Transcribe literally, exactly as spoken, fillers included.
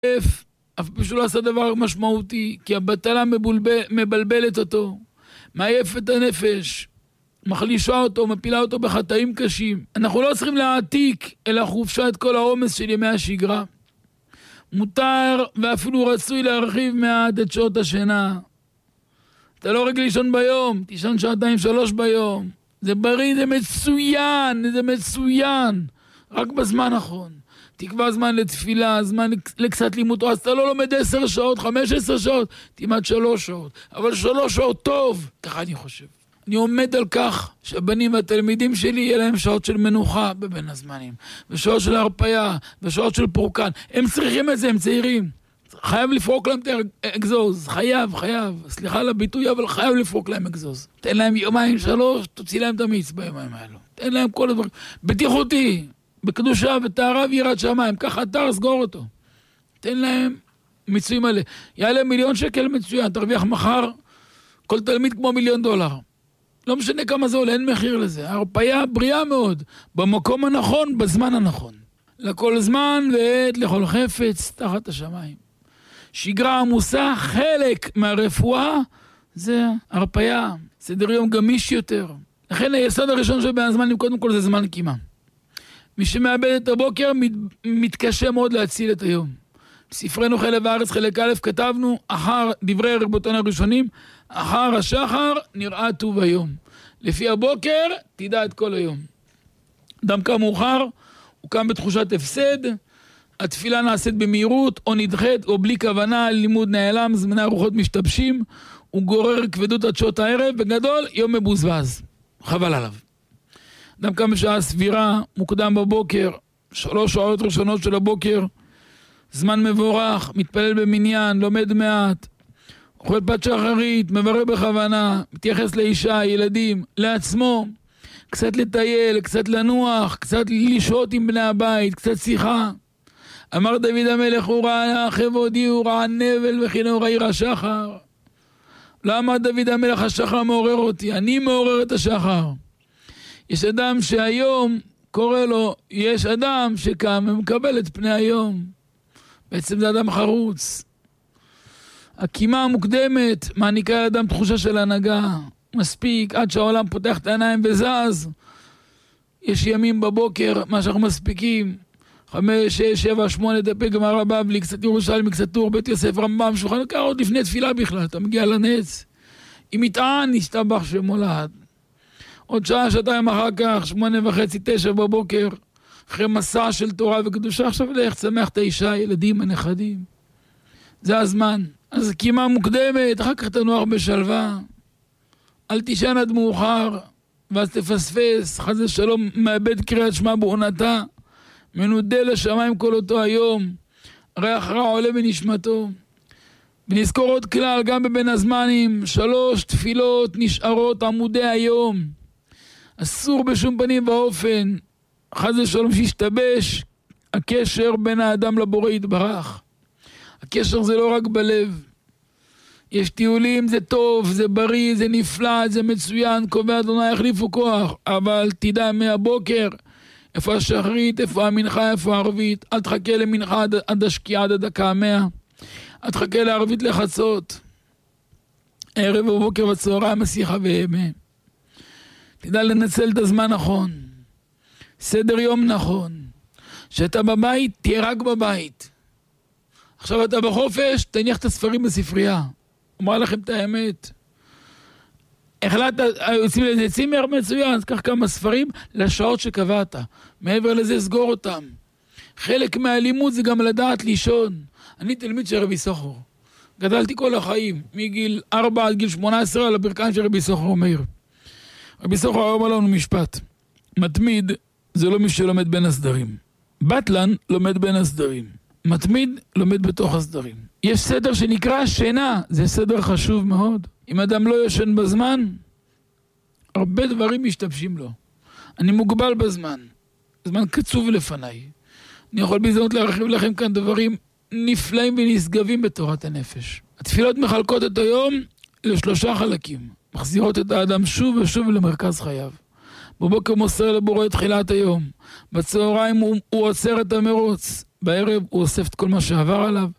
אף פשוט לא עשה דבר משמעותי, כי הבטלה מבולבל, מבלבלת אותו, מעייף את הנפש, מחלישה אותו, מפילה אותו בחטאים קשים. אנחנו לא צריכים להעתיק אלא חופשה את כל העומס של ימי השגרה. מותר ואפילו רצוי להרחיב מעט את שעות השינה. אתה לא רגיל לישון ביום, תישן שעתיים שלוש ביום. זה בריא, זה מצוין, זה מצוין. רק בזמן נכון. תקבע זמן לתפילה, זמן לקצת לימוד תורה, אז אתה לא לומד עשר שעות, חמש עשר שעות, תימד שלוש שעות. אבל שלוש שעות טוב, ככה אני חושב. אני עומד על כך שהבנים והתלמידים שלי יהיה להם שעות של מנוחה בבין הזמנים, ושעות של הרפאיה, ושעות של פורקן. הם צריכים את זה, הם צעירים. חייב לפרוק להם את האגזוז, חייב, חייב. סליחה על הביטוי, אבל חייב לפרוק להם אגזוז. תן להם יומיים שלוש, תוציא להם את המיץ ביומיים האלו. תן להם כל הדברים. בטיחותי, בקדושה וטהרה ויראת שמיים, ככה אתר סגור אותו. תן להם מיצוי מלא. יעלה מיליון שקל מצוין, תרוויח מחר כל תלמיד כמו מיליון דולר. לא משנה כמה זה עולה, אין מחיר לזה. הרפאיה בריאה מאוד, במקום הנכון, בזמן הנכון. לכל זמן ועת, לכל חפץ, תחת השמיים. שגרה עמוסה, חלק מהרפואה, זה הרפאיה, סדר יום גמיש יותר. לכן היסוד הראשון שבין הזמנים, קודם כל זה זמן קימה. מי שמאבד את הבוקר, מת, מתקשה מאוד להציל את היום. בספרנו חלב הארץ חלק א' כתבנו, אחר דברי רבותינו הראשונים, אחר השחר נראה טוב היום. לפי הבוקר תדע את כל היום. אדם קם מאוחר, הוא קם בתחושת הפסד, התפילה נעשית במהירות, או נדחית, או בלי כוונה, לימוד נעלם, זמני הרוחות משתבשים, הוא גורר כבדות עד שעות הערב, בגדול יום מבוזבז, חבל עליו. אדם קם בשעה סבירה, מוקדם בבוקר, שלוש שעות ראשונות של הבוקר, זמן מבורך, מתפלל במניין, לומד מעט, אוכל פת שחרית, מברך בכוונה, מתייחס לאישה, ילדים, לעצמו, קצת לטייל, קצת לנוח, קצת לשהות עם בני הבית, קצת שיחה. אמר דוד המלך, הוא ראה כבודי, הוא ראה נבל וכינור העיר השחר. לא אמר דוד המלך, השחר מעורר אותי, אני מעורר את השחר. יש אדם שהיום קורא לו, יש אדם שקם ומקבל את פני היום. בעצם זה אדם חרוץ. הקימה המוקדמת מעניקה לאדם תחושה של הנהגה. מספיק, עד שהעולם פותח את העיניים וזז. יש ימים בבוקר, מה שאנחנו מספיקים. חמש, שש, שבע, שמונה, דפי גמרא בבלי, קצת ירושלמי, קצת טור, בית יוסף, רמב"ם, שולחן ערוך, עוד לפני תפילה בכלל, אתה מגיע לנץ. אם מטען, נשתבח שמולד. עוד שעה, שעתיים אחר כך, שמונה וחצי, תשע בבוקר, אחרי מסע של תורה וקדושה, עכשיו לך, צמח את האישה, ילדים, הנכדים. זה הזמן. אז קימה מוקדמת, אחר כך תנוח בשלווה. אל תישן עד מאוחר, ואז תפספס, חס ושלום, מאבד קריאת שמע בעונתה. מנודה לשמיים כל אותו היום, ריח רע עולה בנשמתו. ונזכור עוד כלל, גם בבין הזמנים, שלוש תפילות נשארות עמודי היום. אסור בשום פנים ואופן, חס ושלום שישתבש הקשר בין האדם לבורא יתברך. הקשר זה לא רק בלב. יש טיולים, זה טוב, זה בריא, זה נפלא, זה מצוין, קובע אדוני יחליפו כוח, אבל תדע מהבוקר, איפה השחרית, איפה המנחה, איפה הערבית, אל תחכה למנחה עד, עד השקיעה, עד הדקה המאה, אל תחכה לערבית לחצות, ערב ובוקר בצהריים, השיחה וימה. תדע לנצל את הזמן נכון, סדר יום נכון, שאתה בבית, תהיה רק בבית. עכשיו אתה בחופש, תניח את הספרים בספרייה. אומר לכם את האמת. החלטת, יוצאים לזה צימר מצוין, אז קח כמה ספרים לשעות שקבעת. מעבר לזה סגור אותם. חלק מהלימוד זה גם לדעת לישון. אני תלמיד של רבי סוחר. גדלתי כל החיים, מגיל ארבע עד גיל שמונה עשרה על הברכיים של רבי סוחר מאיר. רבי סוחר אומר לנו משפט. מתמיד זה לא מי שלומד בין הסדרים. בטלן לומד בין הסדרים. מתמיד לומד בתוך הסדרים. יש סדר שנקרא שינה, זה סדר חשוב מאוד. אם אדם לא ישן בזמן, הרבה דברים משתבשים לו. אני מוגבל בזמן, זמן קצוב לפניי. אני יכול בהזדמנות להרחיב לכם כאן דברים נפלאים ונשגבים בתורת הנפש. התפילות מחלקות את היום לשלושה חלקים. מחזירות את האדם שוב ושוב למרכז חייו. בבוקר מוסר לבורא את תחילת היום. בצהריים הוא, הוא עוצר את המרוץ. בערב הוא אוסף את כל מה שעבר עליו.